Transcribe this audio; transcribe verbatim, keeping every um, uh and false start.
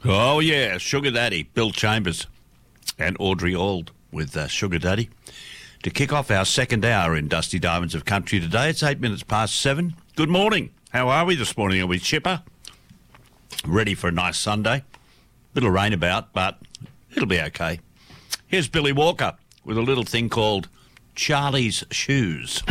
Oh, yeah, Sugar Daddy, Bill Chambers and Audrey Auld with uh, Sugar Daddy. To kick off our second hour in Dusty Diamonds of Country today, it's eight minutes past seven. Good morning. How are we this morning? Are we chipper? Ready for a nice Sunday? Little rain about, but it'll be okay. Here's Billy Walker with a little thing called Charlie's Shoes.